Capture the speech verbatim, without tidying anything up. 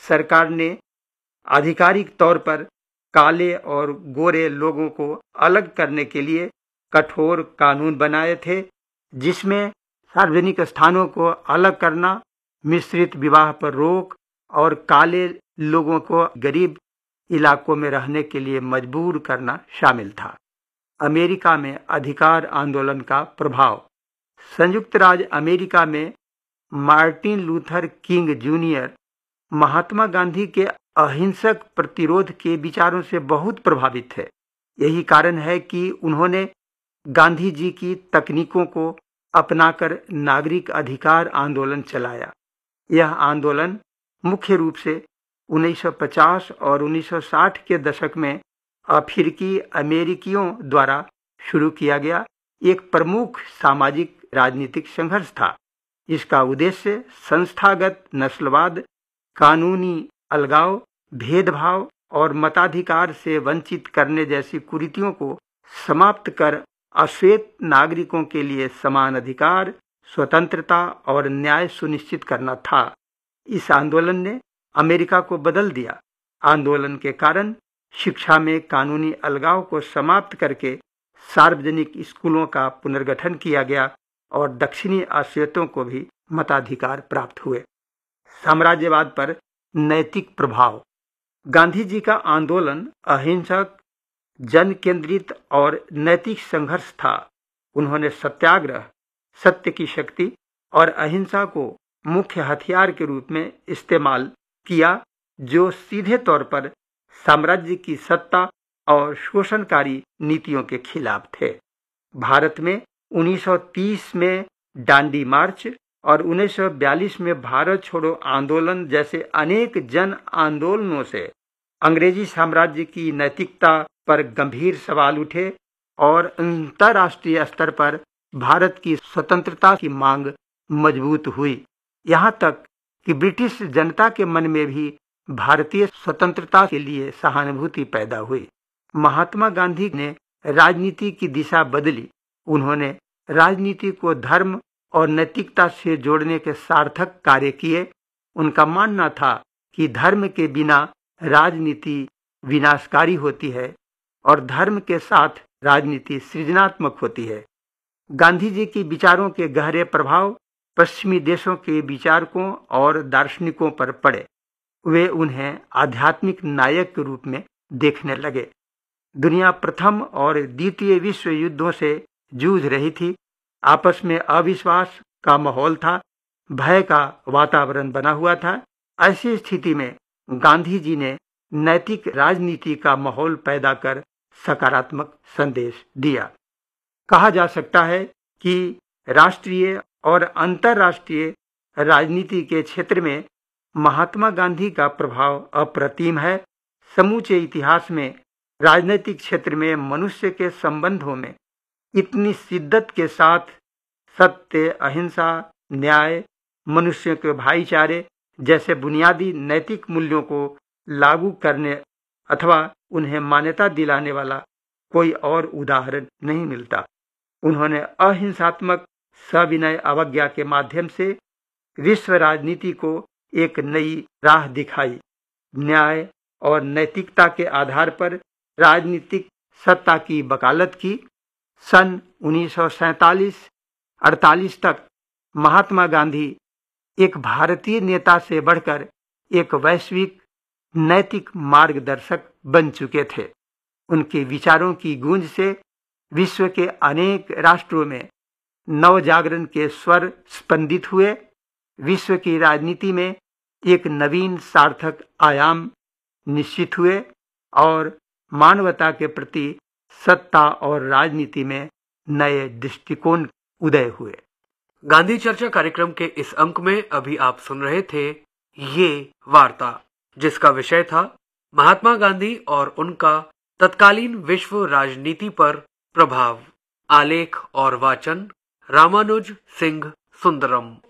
सरकार ने आधिकारिक तौर पर काले और गोरे लोगों को अलग करने के लिए कठोर कानून बनाए थे, जिसमें सार्वजनिक स्थानों को अलग करना, मिश्रित विवाह पर रोक और काले लोगों को गरीब इलाकों में रहने के लिए मजबूर करना शामिल था। अमेरिका में अधिकार आंदोलन का प्रभाव। संयुक्त राज्य अमेरिका में Martin Luther king junior Mahatma Gandhi के अहिंसक प्रतिरोध के विचारों से बहुत प्रभावित थे। यही कारण है कि उन्होंने गांधी जी की तकनीकों को अपनाकर नागरिक अधिकार आंदोलन चलाया। यह आंदोलन मुख्य रूप से उन्नीस सौ पचास और उन्नीस सौ साठ के दशक में अफ्रीकी अमेरिकियों द्वारा शुरू किया गया एक प्रमुख सामाजिक राजनीतिक संघर्ष था। इसका उद्देश्य संस्थागत नस्लवाद, कानूनी अलगाव, भेदभाव और मताधिकार से वंचित करने जैसी कुरीतियों को समाप्त कर अश्वेत नागरिकों के लिए समान अधिकार, स्वतंत्रता और न्याय सुनिश्चित करना था। इस आंदोलन ने अमेरिका को बदल दिया। आंदोलन के कारण शिक्षा में कानूनी अलगाव को समाप्त करके सार्वजनिक स्कूलों का पुनर्गठन किया गया और दक्षिणी अश्वेतों को भी मताधिकार प्राप्त हुए। साम्राज्यवाद पर नैतिक प्रभाव। गांधी जी का आंदोलन अहिंसक, जन केंद्रित और नैतिक संघर्ष था। उन्होंने सत्याग्रह, सत्य की शक्ति और अहिंसा को मुख्य हथियार के रूप में इस्तेमाल किया, जो सीधे तौर पर साम्राज्य की सत्ता और शोषणकारी नीतियों के खिलाफ थे। भारत में उन्नीस सौ तीस में डांडी मार्च और उन्नीस सौ बयालीस में भारत छोड़ो आंदोलन जैसे अनेक जन आंदोलनों से अंग्रेजी साम्राज्य की नैतिकता पर गंभीर सवाल उठे और अंतर्राष्ट्रीय स्तर पर भारत की स्वतंत्रता की मांग मजबूत हुई। यहाँ तक कि ब्रिटिश जनता के मन में भी भारतीय स्वतंत्रता के लिए सहानुभूति पैदा हुई। महात्मा गांधी ने राजनीति की दिशा बदली। उन्होंने राजनीति को धर्म और नैतिकता से जोड़ने के सार्थक कार्य किए। उनका मानना था कि धर्म के बिना राजनीति विनाशकारी होती है और धर्म के साथ राजनीति सृजनात्मक होती है। गांधी जी के विचारों के गहरे प्रभाव पश्चिमी देशों के विचारकों और दार्शनिकों पर पड़े। वे उन्हें आध्यात्मिक नायक के रूप में देखने लगे। दुनिया प्रथम और द्वितीय विश्व युद्धों से जूझ रही थी। आपस में अविश्वास का माहौल था, भय का वातावरण बना हुआ था। ऐसी स्थिति में गांधी जी ने नैतिक राजनीति का माहौल पैदा कर सकारात्मक संदेश दिया। कहा जा सकता है कि राष्ट्रीय और अंतर्राष्ट्रीय राजनीति के क्षेत्र में महात्मा गांधी का प्रभाव अप्रतिम है। समूचे इतिहास में राजनीतिक क्षेत्र में मनुष्य के संबंधों में इतनी शिद्दत के साथ सत्य, अहिंसा, न्याय, मनुष्य के भाईचारे जैसे बुनियादी नैतिक मूल्यों को लागू करने अथवा उन्हें मान्यता दिलाने वाला कोई और उदाहरण नहीं मिलता। उन्होंने अहिंसात्मक सविनय अवज्ञा के माध्यम से विश्व राजनीति को एक नई राह दिखाई। न्याय और नैतिकता के आधार पर राजनीतिक सत्ता की वकालत की। सन उन्नीस सौ सैंतालीस अड़तालीस तक महात्मा गांधी एक भारतीय नेता से बढ़कर एक वैश्विक नैतिक मार्गदर्शक बन चुके थे। उनके विचारों की गूंज से विश्व के अनेक राष्ट्रों में नवजागरण के स्वर स्पंदित हुए। विश्व की राजनीति में एक नवीन सार्थक आयाम निश्चित हुए और मानवता के प्रति सत्ता और राजनीति में नए दृष्टिकोण उदय हुए। गांधी चर्चा कार्यक्रम के इस अंक में अभी आप सुन रहे थे ये वार्ता, जिसका विषय था महात्मा गांधी और उनका तत्कालीन विश्व राजनीति पर प्रभाव। आलेख और वाचन रामानुज सिंह सुंदरम।